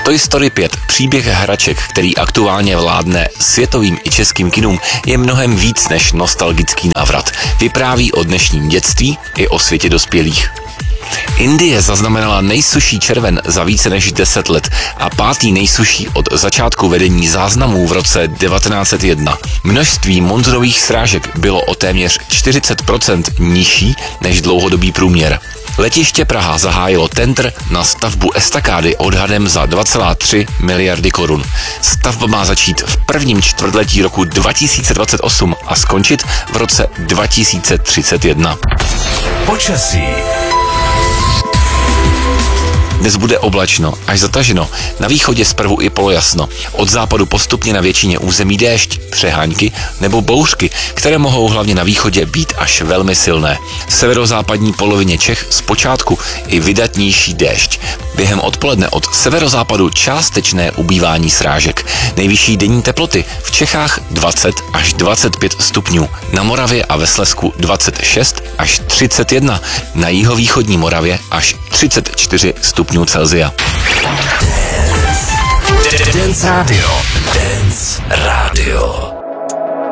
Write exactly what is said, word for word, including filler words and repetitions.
Toy Story pět, příběh hraček, který aktuálně vládne světovým i českým kinům, je mnohem víc než nostalgický návrat. Vypráví o dnešním dětství i o světě dospělých. Indie zaznamenala nejsušší červen za více než deset let a pátý nejsušší od začátku vedení záznamů v roce devatenáct set jedna. Množství monzunových srážek bylo o téměř čtyřicet procent nižší než dlouhodobý průměr. Letiště Praha zahájilo tendr na stavbu estakády odhadem za dva celé tři miliardy korun. Stavba má začít v prvním čtvrtletí roku dva tisíce dvacet osm a skončit v roce dva tisíce třicet jedna. Počasí. Dnes bude oblačno, až zataženo, na východě zprvu i polojasno. Od západu postupně na většině území déšť, přehánky nebo bouřky, které mohou hlavně na východě být až velmi silné. V severozápadní polovině Čech zpočátku i vydatnější déšť. Během odpoledne od severozápadu částečné ubývání srážek. Nejvyšší denní teploty v Čechách dvacet až dvacet pět stupňů, na Moravě a ve Slezsku dvacet šest až třicet jedna, na jihovýchodní Moravě až třicet čtyři stupňů Celsia. Dance Radio. Dance Radio.